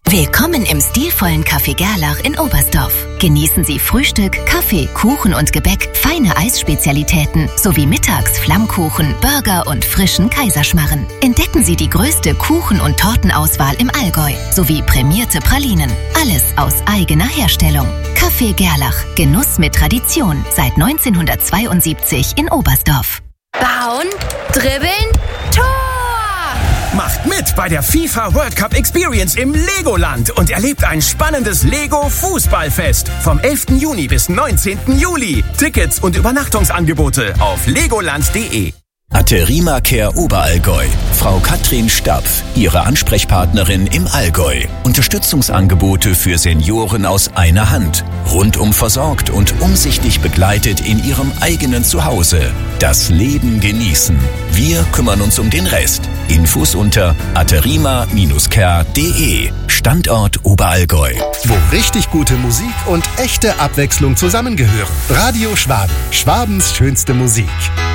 Willkommen im stilvollen Café Gerlach in Oberstdorf. Genießen Sie Frühstück, Kaffee, Kuchen und Gebäck, feine Eisspezialitäten sowie mittags Flammkuchen, Burger und frischen Kaiserschmarren. Entdecken Sie die größte Kuchen- und Tortenauswahl im Allgäu sowie prämierte Pralinen. Alles aus eigener Herstellung. Café Gerlach. Genuss mit Tradition seit 1972 in Oberstdorf. Bauen, dribbeln, Tor! Macht mit bei der FIFA World Cup Experience im Legoland und erlebt ein spannendes Lego-Fußballfest vom 11. Juni bis 19. Juli. Tickets und Übernachtungsangebote auf legoland.de. Aterima Care Oberallgäu. Frau Katrin Stapf, Ihre Ansprechpartnerin im Allgäu. Unterstützungsangebote für Senioren aus einer Hand. Rundum versorgt und umsichtig begleitet in Ihrem eigenen Zuhause. Das Leben genießen. Wir kümmern uns um den Rest. Infos unter aterima-care.de. Standort Oberallgäu. Wo richtig gute Musik und echte Abwechslung zusammengehören. Radio Schwaben. Schwabens schönste Musik.